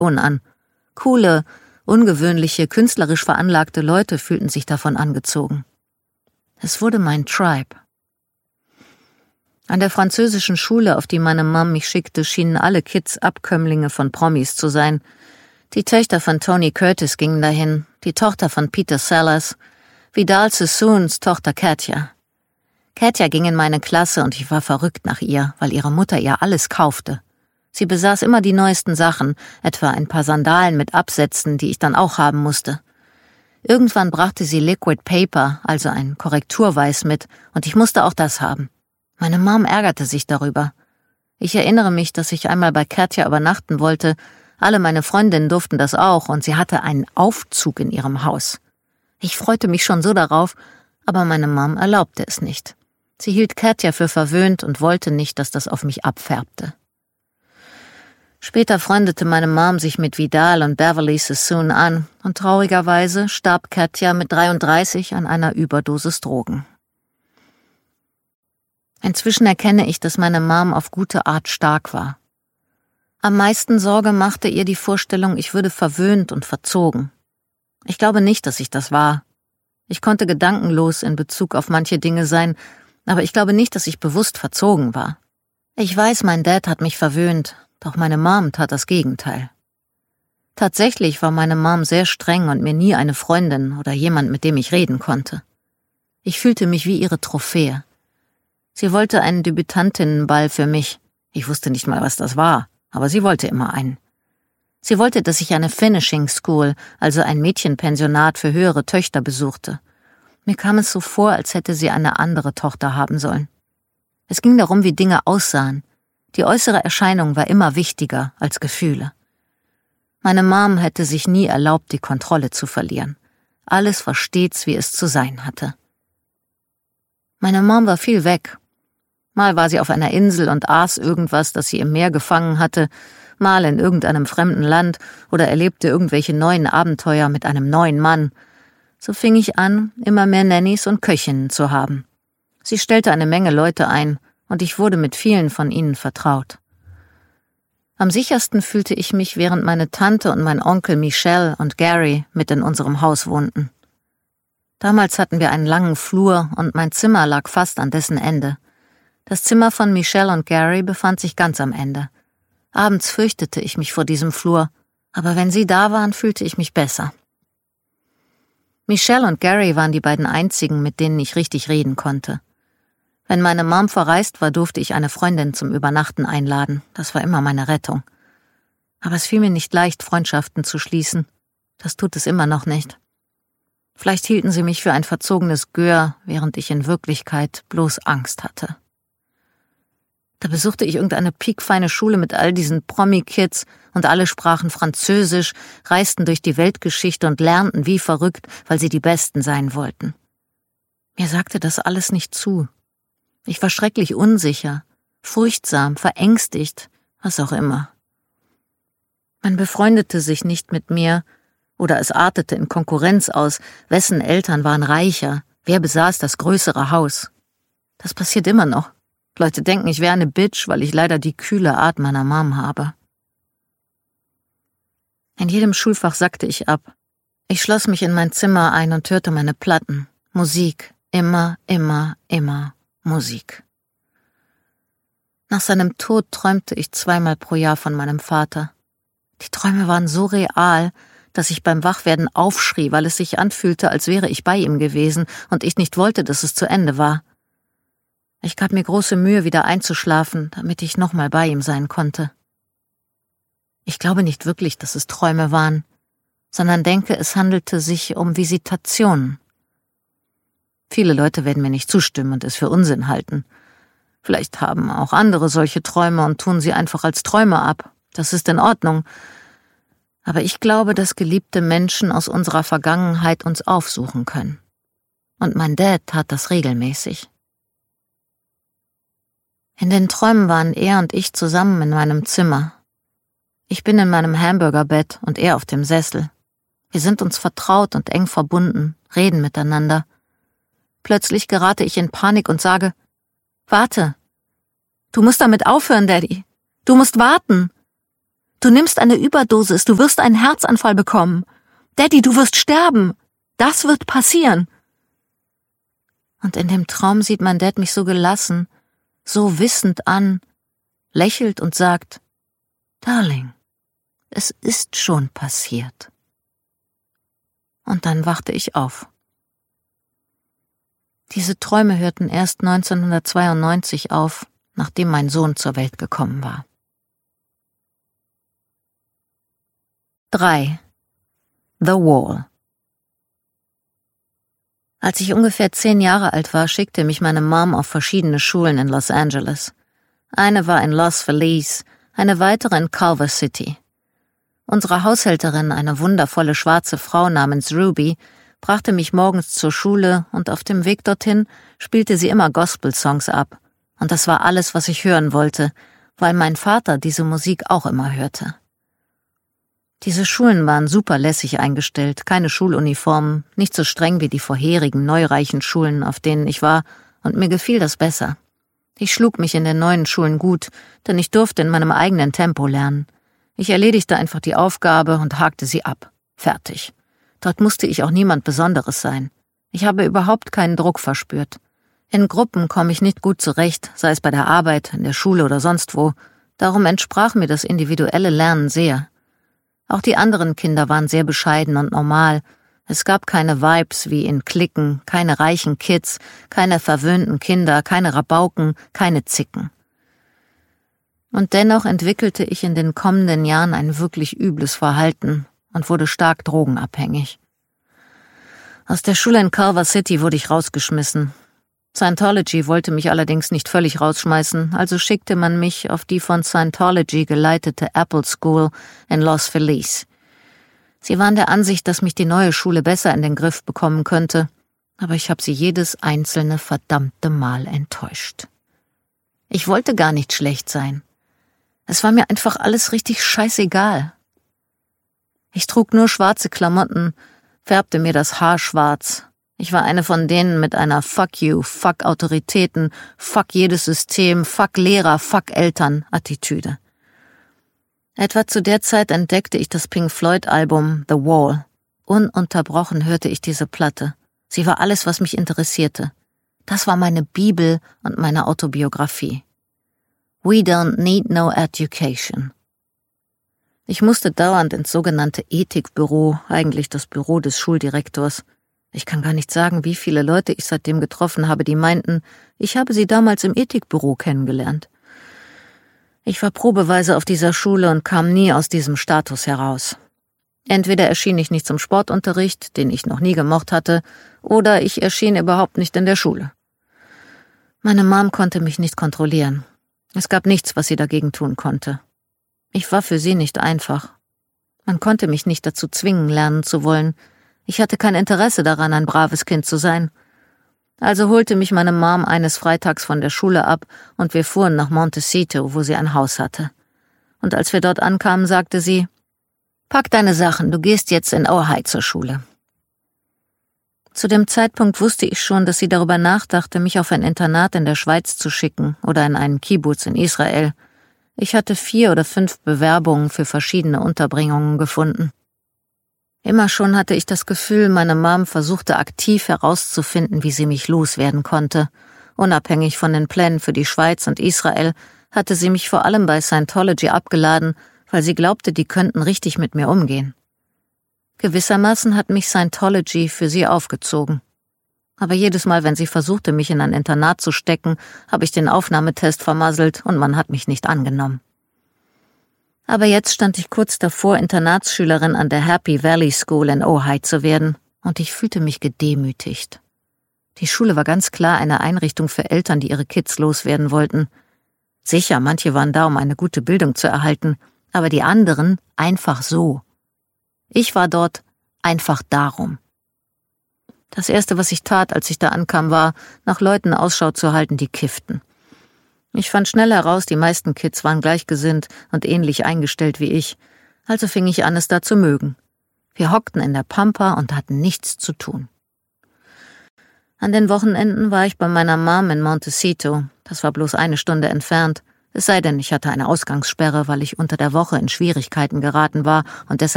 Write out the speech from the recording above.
an. Coole, ungewöhnliche, künstlerisch veranlagte Leute fühlten sich davon angezogen. Es wurde mein Tribe. An der französischen Schule, auf die meine Mom mich schickte, schienen alle Kids Abkömmlinge von Promis zu sein. Die Töchter von Tony Curtis gingen dahin, die Tochter von Peter Sellers, Vidal Sassoons Tochter Katja. Katja ging in meine Klasse und ich war verrückt nach ihr, weil ihre Mutter ihr alles kaufte. Sie besaß immer die neuesten Sachen, etwa ein paar Sandalen mit Absätzen, die ich dann auch haben musste. Irgendwann brachte sie Liquid Paper, also ein Korrekturweiß mit, und ich musste auch das haben. Meine Mom ärgerte sich darüber. Ich erinnere mich, dass ich einmal bei Katja übernachten wollte. Alle meine Freundinnen durften das auch und sie hatte einen Aufzug in ihrem Haus. Ich freute mich schon so darauf, aber meine Mom erlaubte es nicht. Sie hielt Katja für verwöhnt und wollte nicht, dass das auf mich abfärbte. Später freundete meine Mom sich mit Vidal und Beverly Sassoon an und traurigerweise starb Katja mit 33 an einer Überdosis Drogen. Inzwischen erkenne ich, dass meine Mom auf gute Art stark war. Am meisten Sorge machte ihr die Vorstellung, ich würde verwöhnt und verzogen. Ich glaube nicht, dass ich das war. Ich konnte gedankenlos in Bezug auf manche Dinge sein, aber ich glaube nicht, dass ich bewusst verzogen war. Ich weiß, mein Dad hat mich verwöhnt, doch meine Mom tat das Gegenteil. Tatsächlich war meine Mom sehr streng und mir nie eine Freundin oder jemand, mit dem ich reden konnte. Ich fühlte mich wie ihre Trophäe. Sie wollte einen Debütantinnenball für mich. Ich wusste nicht mal, was das war, aber sie wollte immer einen. Sie wollte, dass ich eine Finishing School, also ein Mädchenpensionat für höhere Töchter, besuchte. Mir kam es so vor, als hätte sie eine andere Tochter haben sollen. Es ging darum, wie Dinge aussahen. Die äußere Erscheinung war immer wichtiger als Gefühle. Meine Mom hätte sich nie erlaubt, die Kontrolle zu verlieren. Alles war stets, wie es zu sein hatte. Meine Mom war viel weg. Mal war sie auf einer Insel und aß irgendwas, das sie im Meer gefangen hatte, mal in irgendeinem fremden Land oder erlebte irgendwelche neuen Abenteuer mit einem neuen Mann. So fing ich an, immer mehr Nannies und Köchinnen zu haben. Sie stellte eine Menge Leute ein, und ich wurde mit vielen von ihnen vertraut. Am sichersten fühlte ich mich, während meine Tante und mein Onkel Michelle und Gary mit in unserem Haus wohnten. Damals hatten wir einen langen Flur und mein Zimmer lag fast an dessen Ende. Das Zimmer von Michelle und Gary befand sich ganz am Ende. Abends fürchtete ich mich vor diesem Flur, aber wenn sie da waren, fühlte ich mich besser. Michelle und Gary waren die beiden einzigen, mit denen ich richtig reden konnte. Wenn meine Mom verreist war, durfte ich eine Freundin zum Übernachten einladen. Das war immer meine Rettung. Aber es fiel mir nicht leicht, Freundschaften zu schließen. Das tut es immer noch nicht. Vielleicht hielten sie mich für ein verzogenes Gör, während ich in Wirklichkeit bloß Angst hatte. Da besuchte ich irgendeine piekfeine Schule mit all diesen Promi-Kids und alle sprachen Französisch, reisten durch die Weltgeschichte und lernten wie verrückt, weil sie die Besten sein wollten. Mir sagte das alles nicht zu. Ich war schrecklich unsicher, furchtsam, verängstigt, was auch immer. Man befreundete sich nicht mit mir, oder es artete in Konkurrenz aus, wessen Eltern waren reicher, wer besaß das größere Haus. Das passiert immer noch. Leute denken, ich wäre eine Bitch, weil ich leider die kühle Art meiner Mom habe. In jedem Schulfach sackte ich ab. Ich schloss mich in mein Zimmer ein und hörte meine Platten. Musik. Immer, immer, immer Musik. Nach seinem Tod träumte ich 2-mal pro Jahr von meinem Vater. Die Träume waren so real, dass ich beim Wachwerden aufschrie, weil es sich anfühlte, als wäre ich bei ihm gewesen und ich nicht wollte, dass es zu Ende war. Ich gab mir große Mühe, wieder einzuschlafen, damit ich nochmal bei ihm sein konnte. Ich glaube nicht wirklich, dass es Träume waren, sondern denke, es handelte sich um Visitationen. Viele Leute werden mir nicht zustimmen und es für Unsinn halten. Vielleicht haben auch andere solche Träume und tun sie einfach als Träume ab. Das ist in Ordnung. Aber ich glaube, dass geliebte Menschen aus unserer Vergangenheit uns aufsuchen können. Und mein Dad tat das regelmäßig. In den Träumen waren er und ich zusammen in meinem Zimmer. Ich bin in meinem Hamburgerbett und er auf dem Sessel. Wir sind uns vertraut und eng verbunden, reden miteinander. Plötzlich gerate ich in Panik und sage, »Warte! Du musst damit aufhören, Daddy! Du musst warten! Du nimmst eine Überdosis, du wirst einen Herzanfall bekommen. Daddy, du wirst sterben. Das wird passieren. Und in dem Traum sieht mein Dad mich so gelassen, so wissend an, lächelt und sagt, Darling, es ist schon passiert. Und dann wachte ich auf. Diese Träume hörten erst 1992 auf, nachdem mein Sohn zur Welt gekommen war. 3. The Wall. Als ich ungefähr 10 Jahre alt war, schickte mich meine Mom auf verschiedene Schulen in Los Angeles. Eine war in Los Feliz, eine weitere in Culver City. Unsere Haushälterin, eine wundervolle schwarze Frau namens Ruby, brachte mich morgens zur Schule und auf dem Weg dorthin spielte sie immer Gospel-Songs ab. Und das war alles, was ich hören wollte, weil mein Vater diese Musik auch immer hörte. Diese Schulen waren super lässig eingestellt, keine Schuluniformen, nicht so streng wie die vorherigen neureichen Schulen, auf denen ich war, und mir gefiel das besser. Ich schlug mich in den neuen Schulen gut, denn ich durfte in meinem eigenen Tempo lernen. Ich erledigte einfach die Aufgabe und hakte sie ab. Fertig. Dort musste ich auch niemand Besonderes sein. Ich habe überhaupt keinen Druck verspürt. In Gruppen komme ich nicht gut zurecht, sei es bei der Arbeit, in der Schule oder sonst wo. Darum entsprach mir das individuelle Lernen sehr. Auch die anderen Kinder waren sehr bescheiden und normal. Es gab keine Vibes wie in Cliquen, keine reichen Kids, keine verwöhnten Kinder, keine Rabauken, keine Zicken. Und dennoch entwickelte ich in den kommenden Jahren ein wirklich übles Verhalten und wurde stark drogenabhängig. Aus der Schule in Culver City wurde ich rausgeschmissen. Scientology wollte mich allerdings nicht völlig rausschmeißen, also schickte man mich auf die von Scientology geleitete Apple School in Los Feliz. Sie waren der Ansicht, dass mich die neue Schule besser in den Griff bekommen könnte, aber ich habe sie jedes einzelne verdammte Mal enttäuscht. Ich wollte gar nicht schlecht sein. Es war mir einfach alles richtig scheißegal. Ich trug nur schwarze Klamotten, färbte mir das Haar schwarz. Ich war eine von denen mit einer Fuck you, fuck Autoritäten, fuck jedes System, fuck Lehrer, fuck Eltern Attitüde. Etwa zu der Zeit entdeckte ich das Pink Floyd-Album The Wall. Ununterbrochen hörte ich diese Platte. Sie war alles, was mich interessierte. Das war meine Bibel und meine Autobiografie. We don't need no education. Ich musste dauernd ins sogenannte Ethikbüro, eigentlich das Büro des Schuldirektors. Ich kann gar nicht sagen, wie viele Leute ich seitdem getroffen habe, die meinten, ich habe sie damals im Ethikbüro kennengelernt. Ich war probeweise auf dieser Schule und kam nie aus diesem Status heraus. Entweder erschien ich nicht zum Sportunterricht, den ich noch nie gemocht hatte, oder ich erschien überhaupt nicht in der Schule. Meine Mom konnte mich nicht kontrollieren. Es gab nichts, was sie dagegen tun konnte. Ich war für sie nicht einfach. Man konnte mich nicht dazu zwingen, lernen zu wollen. Ich hatte kein Interesse daran, ein braves Kind zu sein. Also holte mich meine Mom eines Freitags von der Schule ab und wir fuhren nach Montecito, wo sie ein Haus hatte. Und als wir dort ankamen, sagte sie, »Pack deine Sachen, du gehst jetzt in Ojai zur Schule.« Zu dem Zeitpunkt wusste ich schon, dass sie darüber nachdachte, mich auf ein Internat in der Schweiz zu schicken oder in einen Kibbutz in Israel. Ich hatte 4 oder 5 Bewerbungen für verschiedene Unterbringungen gefunden. Immer schon hatte ich das Gefühl, meine Mom versuchte aktiv herauszufinden, wie sie mich loswerden konnte. Unabhängig von den Plänen für die Schweiz und Israel hatte sie mich vor allem bei Scientology abgeladen, weil sie glaubte, die könnten richtig mit mir umgehen. Gewissermaßen hat mich Scientology für sie aufgezogen. Aber jedes Mal, wenn sie versuchte, mich in ein Internat zu stecken, habe ich den Aufnahmetest vermasselt und man hat mich nicht angenommen. Aber jetzt stand ich kurz davor, Internatsschülerin an der Happy Valley School in Ojai zu werden, und ich fühlte mich gedemütigt. Die Schule war ganz klar eine Einrichtung für Eltern, die ihre Kids loswerden wollten. Sicher, manche waren da, um eine gute Bildung zu erhalten, aber die anderen einfach so. Ich war dort einfach darum. Das Erste, was ich tat, als ich da ankam, war, nach Leuten Ausschau zu halten, die kifften. Ich fand schnell heraus, die meisten Kids waren gleichgesinnt und ähnlich eingestellt wie ich, also fing ich an, es da zu mögen. Wir hockten in der Pampa und hatten nichts zu tun. An den Wochenenden war ich bei meiner Mom in Montecito, das war bloß 1 Stunde entfernt, Es sei denn, ich hatte eine Ausgangssperre, weil ich unter der Woche in Schwierigkeiten geraten war und deshalb